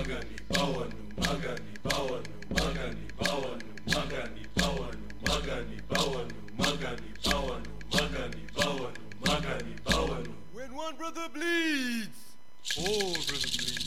magani bawanu, magani bawanu, magani bawanu, magani bawanu, magani bawanu, magani bawanu, magani bawanu, magani bawanu. When one brother bleeds, all brother bleeds.